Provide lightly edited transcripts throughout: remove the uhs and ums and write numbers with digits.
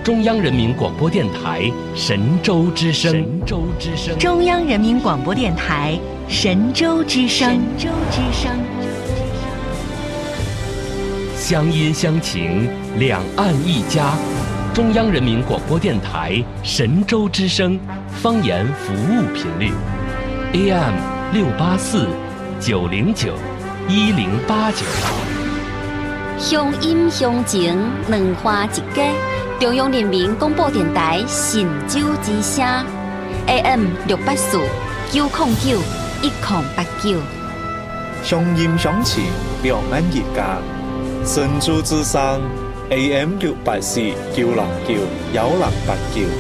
中央人民广播电台神州之声。神州之声。 中央人民广播电台神州之声。神州之声。 乡音乡情，两岸一家。中央人民广播电台神州之声方言服务频率 AM 684-909-1089。 乡音乡情，两花一家。中央人民广播电台神州之声 AM 684-909-1089。 乡音乡情，两岸一家。神州之声 AM 684-909-1089。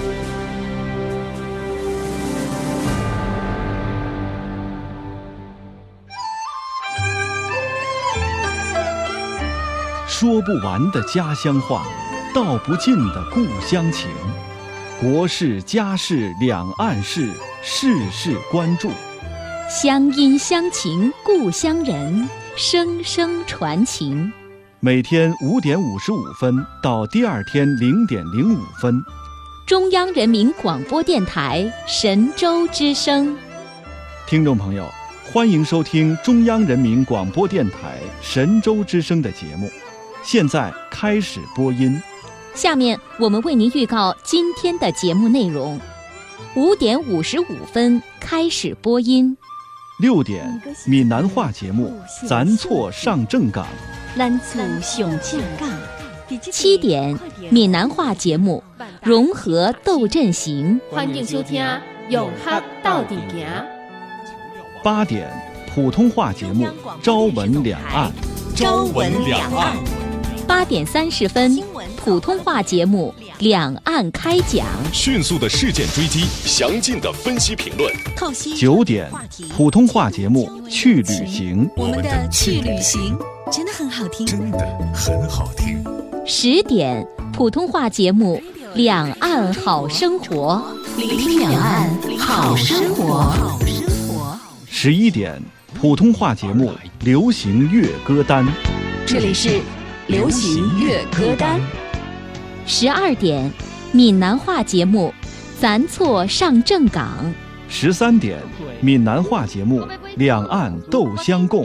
说不完的家乡话，道不尽的故乡情。国事家事两岸事，事事关注。 乡音乡情故乡人，声声传情。 每天5点55分到第二天0点05分， 中央人民广播电台神州之声。 听众朋友，欢迎收听中央人民广播电台神州之声的节目，现在开始播音。 下面我们为您预告今天的节目内容：5点55分开始播音 ；6点闽南话节目《咱错上正港》。 咱错上正港。7点闽南话节目《融合斗阵行》。 欢迎收听《融合斗阵行》。 8点普通话节目《朝闻两岸》。 朝闻两岸。 8点30分普通话节目《两岸开讲》。 迅速的事件追击，详尽的分析评论。 9点普通话节目《去旅行》。 我们的去旅行真的很好听， 真的很好听。 10点普通话节目《两岸好生活》。 两岸好生活。 11点普通话节目《流行乐歌单》。 这里是流行乐歌单。 12点闽南话节目《咱错上正港》。 13点闽南话节目《两岸斗相共》。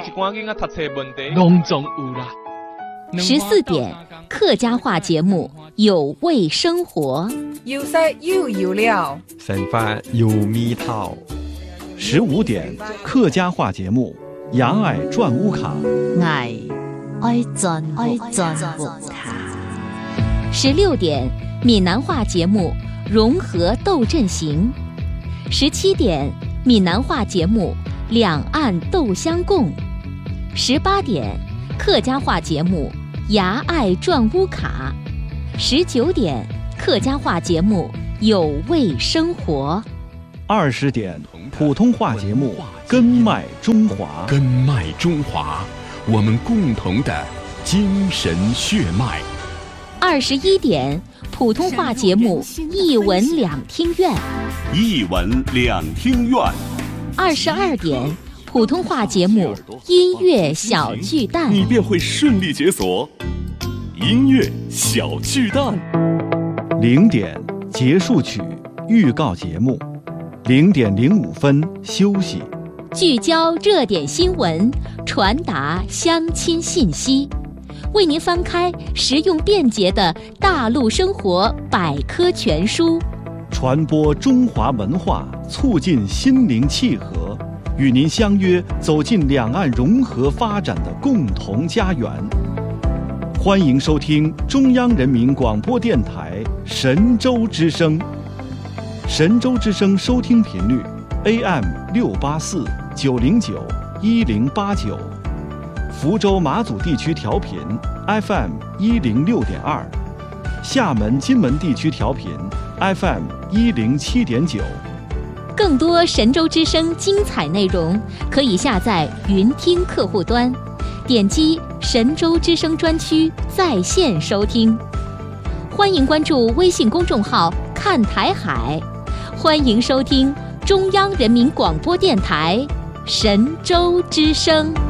14点客家话节目《有味生活》。 有色又有料， 生活有味道。 15点客家话节目《牙爱转乌卡》。 爱转乌卡。16点闽南话节目《融合斗阵行》。17点闽南话节目《两岸斗相共》。18点客家话节目《牙爱转乌卡》。19点客家话节目《有味生活》。 20点普通话节目《根脉中华》。 根脉中华，我们共同的精神血脉。 21点普通话节目《一文两厅院》。 一文两厅院。 22点普通话节目《音乐小巨蛋》。 你便会顺利解锁音乐小巨蛋。 0点结束曲预告节目。0点05分休息。 聚焦热点新闻，传达乡亲信息，为您翻开实用便捷的大陆生活百科全书， 传播中华文化，促进心灵契合，与您相约走进两岸融合发展的共同家园。欢迎收听中央人民广播电台神州之声。神州之声收听频率 AM 684-909-1089，福州马祖地区调频 FM 106.2，厦门金门地区调频 FM 107.9。 更多神州之声精彩内容，可以下载云听客户端，点击神州之声专区在线收听。欢迎关注微信公众号看台海，欢迎收听中央人民广播电台神州之声。